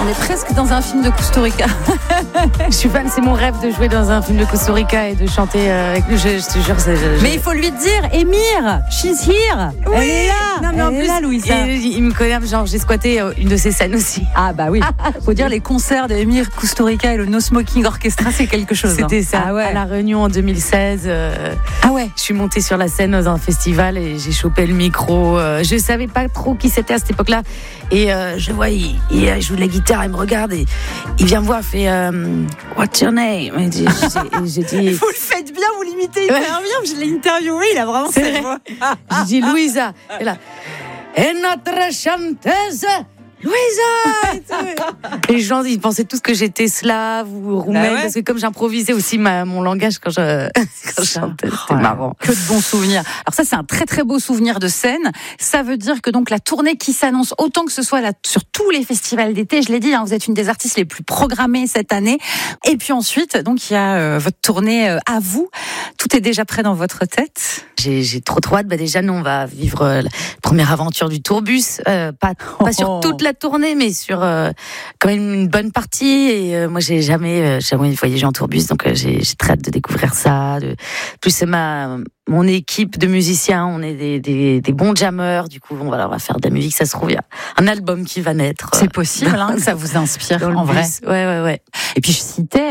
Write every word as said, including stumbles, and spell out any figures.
On est presque dans un film de Costa Rica. Je suis fan, c'est mon rêve de jouer dans un film de Costa Rica et de chanter euh, avec lui. Je, je te jure, c'est. Je, je... Mais il faut lui dire, Émir, she's here. Oui. Elle est là. Non, mais Elle en est plus, là, Louisa. et, il me connaît, genre j'ai squatté une de ses scènes aussi. Ah bah oui. Faut dire les concerts d'Émir Costa Rica et le No Smoking Orchestra, c'est quelque chose. C'était hein. ça. Ah ouais. À la Réunion en deux mille seize. Euh, ah ouais. Je suis montée sur la scène dans un festival et j'ai chopé le micro. Euh, je savais pas trop qui c'était à cette époque-là. Et euh, je vois, il, il joue de la guitare, il me regarde et il vient me voir, il fait euh, What's your name? Et j'ai, j'ai, j'ai dit. Vous le faites bien, vous l'imitez hyper bien. Je l'ai interviewé, il a vraiment cette voix. Je dis Louisa. Et là, et notre chanteuse. Louisa et les gens ils pensaient tous que j'étais slave ou roumaine bah ouais. Parce que comme j'improvisais aussi ma, mon langage quand je, quand je chantais, c'était oh, marrant. Que de bons souvenirs. Alors ça c'est un très très beau souvenir de scène. Ça veut dire que donc la tournée qui s'annonce, autant que ce soit là, sur tous les festivals d'été, je l'ai dit, hein, vous êtes une des artistes les plus programmées cette année. Et puis ensuite donc il y a euh, votre tournée euh, à vous. Tout est déjà prêt dans votre tête. J'ai, j'ai trop trop hâte. Bah déjà nous on va vivre euh, la première aventure du tourbus, euh, pas pas oh. sur toute la tournée, mais sur euh, quand même une bonne partie. Et euh, moi, j'ai jamais, euh, jamais voyagé en tourbus, donc euh, j'ai, j'ai très hâte de découvrir ça. De... Plus c'est ma mon équipe de musiciens, on est des, des, des bons jammers. Du coup, on va, on va faire de la musique. Ça se trouve, il y a un album qui va naître. C'est possible, hein, que ça vous inspire en vrai. Ouais, ouais, ouais. Et puis je citais.